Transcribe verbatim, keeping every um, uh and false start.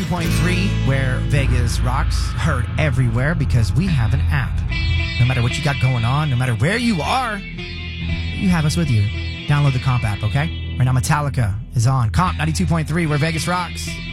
point three, where Vegas rocks, heard everywhere because we have an app. No matter what you got going on, no matter where you are, you have us with you. Download the Comp app, okay? Right now, Metallica is on Comp ninety-two point three, where Vegas rocks.